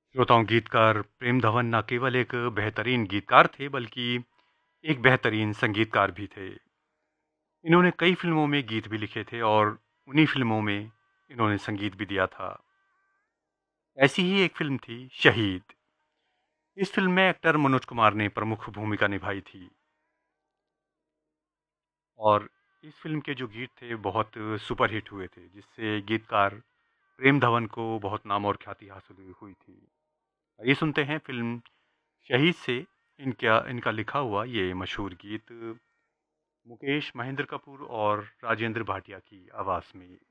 श्रोताओं, गीतकार प्रेम धवन न केवल एक बेहतरीन गीतकार थे बल्कि एक बेहतरीन संगीतकार भी थे। इन्होंने कई फिल्मों में गीत भी लिखे थे और उन्हीं फिल्मों में इन्होंने संगीत भी दिया था। ऐसी ही एक फिल्म थी शहीद। इस फिल्म में एक्टर मनोज कुमार ने प्रमुख भूमिका निभाई थी और इस फिल्म के जो गीत थे बहुत सुपरहिट हुए थे, जिससे गीतकार प्रेम धवन को बहुत नाम और ख्याति हासिल हुई थी। ये सुनते हैं फिल्म शहीद से इनका इनका लिखा हुआ ये मशहूर गीत मुकेश महेंद्र कपूर और राजेंद्र भाटिया की आवाज़ में।